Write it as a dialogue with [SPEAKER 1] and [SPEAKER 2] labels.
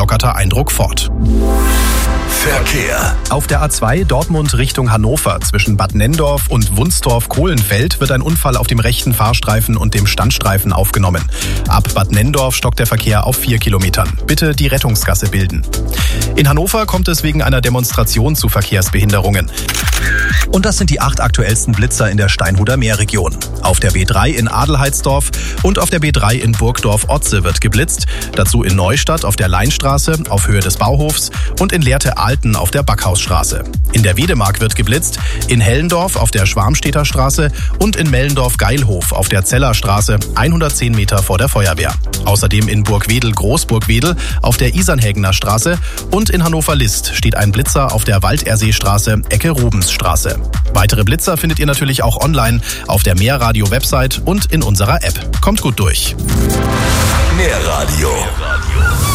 [SPEAKER 1] aufgelockerter Eindruck fort.
[SPEAKER 2] Verkehr.
[SPEAKER 1] Auf der A2 Dortmund Richtung Hannover zwischen Bad Nenndorf und Wunstorf-Kohlenfeld wird ein Unfall auf dem rechten Fahrstreifen und dem Standstreifen aufgenommen. Ab Bad Nenndorf stockt der Verkehr auf 4 Kilometern. Bitte die Rettungsgasse bilden. In Hannover kommt es wegen einer Demonstration zu Verkehrsbehinderungen. Und das sind die 8 aktuellsten Blitzer in der Steinhuder Meerregion. Auf der B3 in Adelheidsdorf und auf der B3 in Burgdorf-Otze wird geblitzt. Dazu in Neustadt auf der Leinstraße auf Höhe des Bauhofs und in Lehrte-Alten auf der Backhausstraße. In der Wedemark wird geblitzt, in Hellendorf auf der Schwarmstedter Straße und in Mellendorf-Geilhof auf der Zellerstraße 110 Meter vor der Feuerwehr. Außerdem in Burgwedel-Großburgwedel auf der Isernhägener Straße und in Hannover-List steht ein Blitzer auf der Walderseestraße Ecke Rubensstraße. Weitere Blitzer findet ihr natürlich auch online auf der Mehrradio-Website und in unserer App. Kommt gut durch.
[SPEAKER 2] Mehrradio.